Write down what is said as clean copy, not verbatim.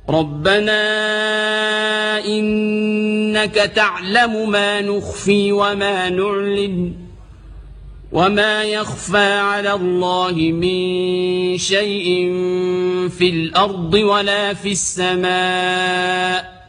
ربنا إنك تعلم ما نخفي وما نعلن وما يخفى على الله من شيء في الأرض ولا في السماء